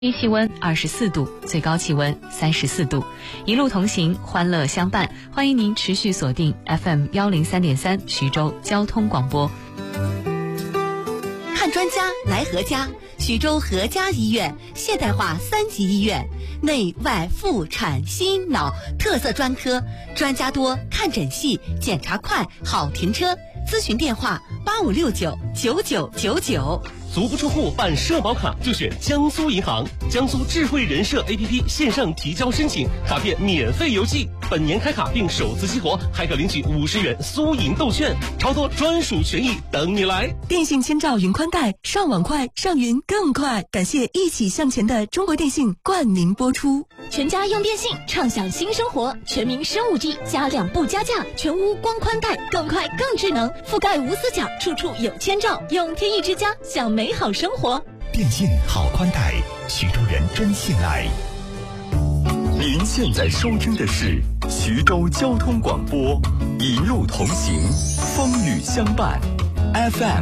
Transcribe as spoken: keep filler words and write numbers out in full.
低气温二十四度，最高气温三十四度，一路同行，欢乐相伴。欢迎您持续锁定 F M 幺零三点三徐州交通广播。 看专家来何家，徐州何家医院现代化三级医院，内外妇产心脑特色专科，专家多，看诊细，检查快，好停车。咨询电话八五六九九九九九。 足不出户办社保卡就选江苏银行，江苏智慧人社 A P P 线上提交申请，卡片免费邮寄。本年开卡并首次激活，还可领取五十元苏银豆券，超多专属权益等你来。 电信千兆云宽带，上网快，上云更快。感谢一起向前的中国电信冠名播出。 全家用电信，畅享新生活。全民升 五 G， 加量不加价，全屋光宽带，更快更智能，覆盖无死角，处处有千兆。用天翼之家享美好生活。 电信好宽带，徐州人真信赖。您现在收听的是徐州交通广播，一路同行，风雨相伴 ，F M